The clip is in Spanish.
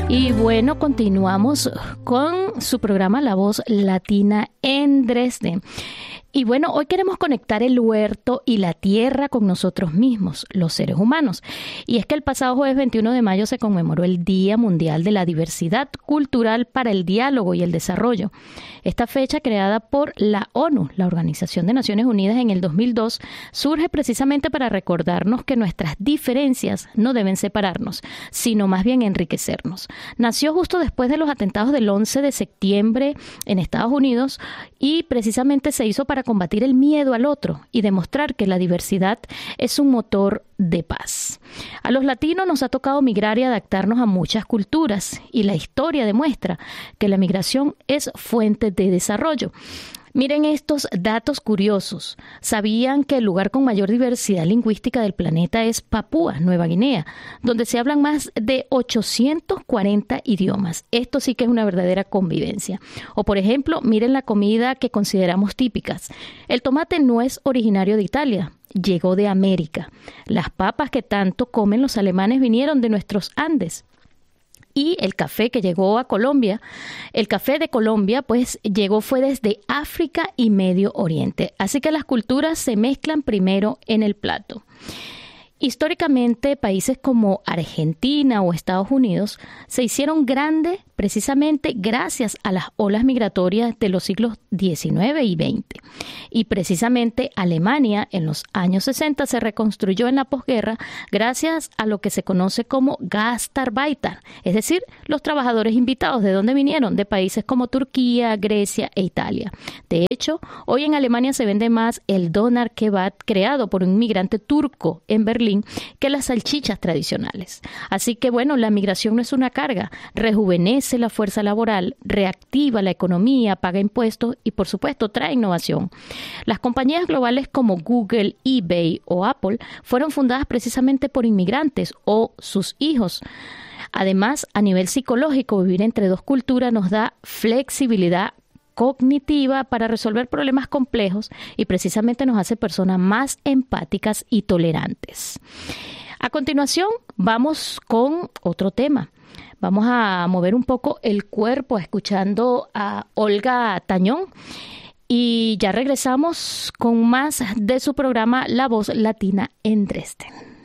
Y bueno, continuamos con su programa La Voz Latina en Dresden. Y bueno, hoy queremos conectar el huerto y la tierra con nosotros mismos, los seres humanos. Y es que el pasado jueves 21 de mayo se conmemoró el Día Mundial de la Diversidad Cultural para el Diálogo y el Desarrollo. Esta fecha, creada por la ONU, la Organización de Naciones Unidas, en el 2002, surge precisamente para recordarnos que nuestras diferencias no deben separarnos, sino más bien enriquecernos. Nació justo después de los atentados del 11 de septiembre en Estados Unidos y precisamente se hizo para combatir el miedo al otro y demostrar que la diversidad es un motor de paz. A los latinos nos ha tocado migrar y adaptarnos a muchas culturas, y la historia demuestra que la migración es fuente de desarrollo. Miren estos datos curiosos. ¿Sabían que el lugar con mayor diversidad lingüística del planeta es Papúa Nueva Guinea, donde se hablan más de 840 idiomas? Esto sí que es una verdadera convivencia. O por ejemplo, miren la comida que consideramos típicas. El tomate no es originario de Italia, llegó de América. Las papas que tanto comen los alemanes vinieron de nuestros Andes. Y el café que llegó a Colombia, el café de Colombia, pues fue desde África y Medio Oriente. Así que las culturas se mezclan primero en el plato. Históricamente, países como Argentina o Estados Unidos se hicieron grandes precisamente gracias a las olas migratorias de los siglos XIX y XX. Y precisamente Alemania en los años 60 se reconstruyó en la posguerra gracias a lo que se conoce como Gastarbeiter, es decir, los trabajadores invitados. ¿De dónde vinieron? De países como Turquía, Grecia e Italia. De hecho, hoy en Alemania se vende más el Doner Kebab creado por un inmigrante turco en Berlín que las salchichas tradicionales. Así que bueno, la migración no es una carga, rejuvenece la fuerza laboral, reactiva la economía, paga impuestos y por supuesto trae innovación. Las compañías globales como Google, eBay o Apple fueron fundadas precisamente por inmigrantes o sus hijos. Además, a nivel psicológico, vivir entre dos culturas nos da flexibilidad cognitiva para resolver problemas complejos y precisamente nos hace personas más empáticas y tolerantes. A continuación, vamos con otro tema. Vamos a mover un poco el cuerpo escuchando a Olga Tañón y ya regresamos con más de su programa La Voz Latina en Dresden.